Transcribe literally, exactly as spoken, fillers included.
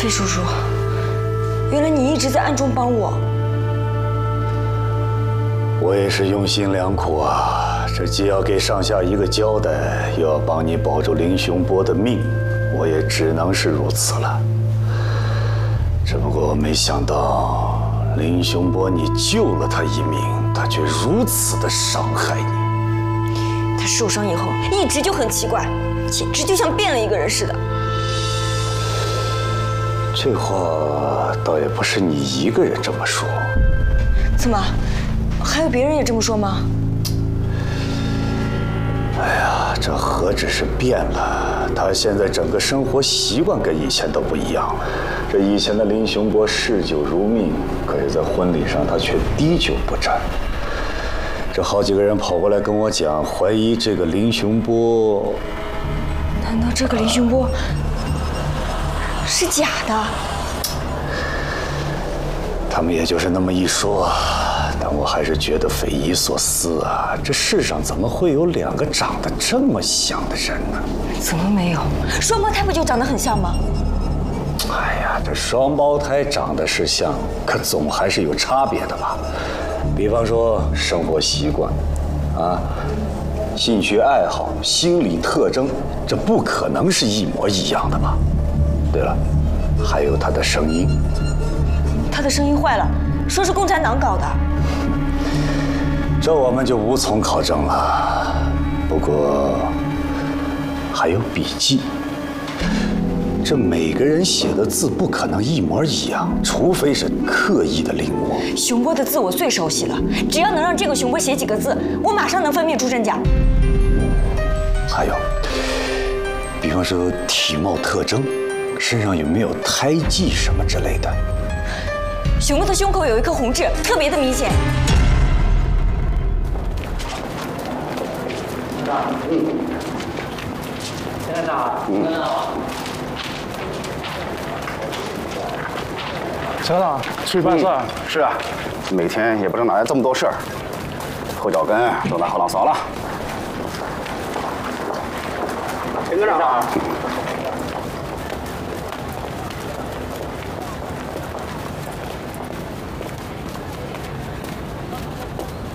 费叔叔，原来你一直在暗中帮我。 我也是用心良苦啊，这既要给上下一个交代，又要帮你保住林雄波的命，我也只能是如此了。只不过没想到，林雄波你救了他一命，他却如此的伤害你。 他受伤以后一直就很奇怪，简直就像变了一个人似的。 这话倒也不是你一个人这么说。 怎么，还有别人也这么说吗？ 哎呀，这何止是变了，他现在整个生活习惯跟以前都不一样。这以前的林雄波嗜酒如命，可是在婚礼上他却滴酒不沾。这好几个人跑过来跟我讲，怀疑这个林雄波。 难道这个林雄波是假的？ 他们也就是那么一说，但我还是觉得匪夷所思啊！这世上怎么会有两个长得这么像的人呢？ 怎么没有？双胞胎不就长得很像吗？ 哎呀，这双胞胎长得是像，可总还是有差别的吧？比方说生活习惯，啊，兴趣爱好、心理特征，这不可能是一模一样的吧？对了，还有他的声音。 他的声音坏了，说是共产党搞的。 这我们就无从考证了。不过还有笔记，这每个人写的字不可能一模一样，除非是刻意的临摹。 熊波的字我最熟悉了，只要能让这个熊波写几个字，我马上能分辨出真假。 还有，比方说体貌特征，身上有没有胎记什么之类的。 熊波的胸口有一颗红痣，特别的明显。 嗯，现在长，嗯， 陈科长出去办事儿、 嗯？是啊，每天也不知道哪来这么多事儿，后脚跟都拿后脑勺了。 陈科长。